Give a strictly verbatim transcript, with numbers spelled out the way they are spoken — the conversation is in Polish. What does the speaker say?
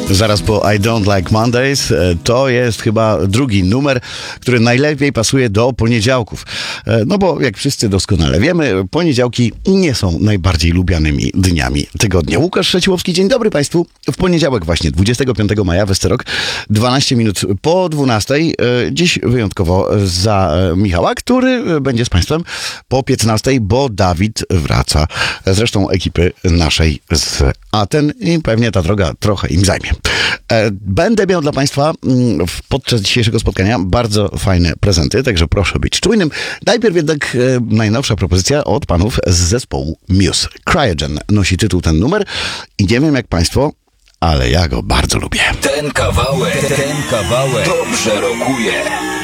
Zaraz po I Don't Like Mondays to jest chyba drugi numer, który najlepiej pasuje do poniedziałków. No bo jak wszyscy doskonale wiemy, poniedziałki nie są najbardziej lubianymi dniami tygodnia. Łukasz Szeciłowski, dzień dobry Państwu. W poniedziałek właśnie, dwudziestego piątego maja, Westerok, dwanaście minut po dwunastej. Dziś wyjątkowo za Michała, który będzie z Państwem po piętnastej, bo Dawid wraca. Zresztą ekipy naszej z Aten i pewnie ta droga trochę im zajmie. Będę miał dla Państwa podczas dzisiejszego spotkania bardzo fajne prezenty, także proszę być czujnym. Najpierw jednak najnowsza propozycja od panów z zespołu Muse. Cryogen nosi tytuł ten numer i nie wiem jak Państwo, ale ja go bardzo lubię. Ten kawałek, ten kawałek dobrze rokuje.